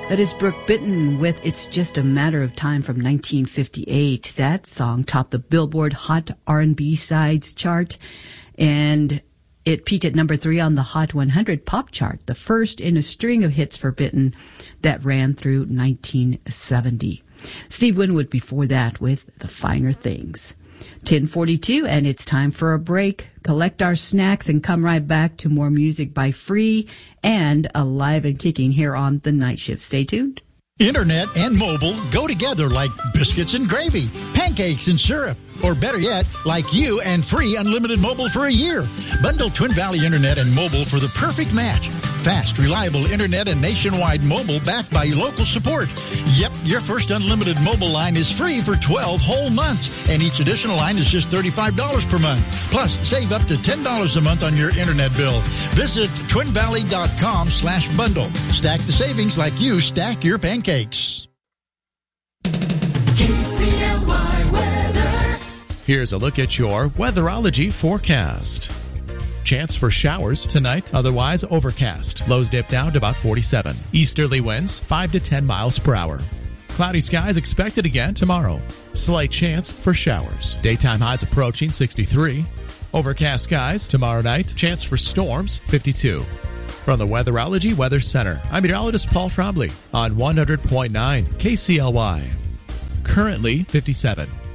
That is Brooke Benton with It's Just a Matter of Time from 1958. That song topped the Billboard Hot R&B Sides chart, and it peaked at number 3 on the Hot 100 pop chart, the first in a string of hits for Benton that ran through 1970. Steve Winwood before that with The Finer Things. 10:42, and it's time for a break. Collect our snacks and come right back to more music by Free and Alive and Kicking here on The Night Shift. Stay tuned. Internet and mobile go together like biscuits and gravy, pancakes and syrup, or better yet, like you and Free unlimited mobile for a year. Bundle Twin Valley Internet and mobile for the perfect match. Fast, reliable internet and nationwide mobile backed by local support. Yep, your first unlimited mobile line is free for 12 whole months, and each additional line is just $35 per month. Plus, save up to $10 a month on your internet bill. Visit twinvalley.com/bundle. Stack the savings like you stack your pancakes. KCLY weather. Here's a look at your weatherology forecast. Chance for showers tonight, otherwise overcast. Lows dip down to about 47. Easterly winds 5 to 10 miles per hour. Cloudy skies expected again tomorrow. Slight chance for showers. Daytime highs approaching 63. Overcast skies tomorrow night. Chance for storms 52. From the Weatherology Weather Center, I'm meteorologist Paul Trombley on 100.9 KCLY. Currently 57.